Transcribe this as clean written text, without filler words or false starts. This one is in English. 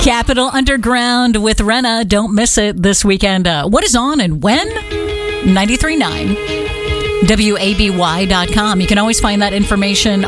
Capital Underground with Renna. Don't miss it this weekend. What is on and when? 93.9. WABY.com. You can always find that information